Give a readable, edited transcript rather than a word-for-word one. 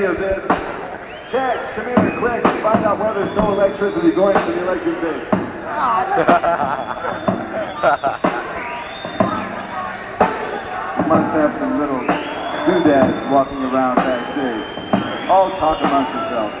of this. Tex, come here quick and find out why there's no electricity going to the electric bass. You must have some little doodads walking around backstage. All talk amongst yourselves.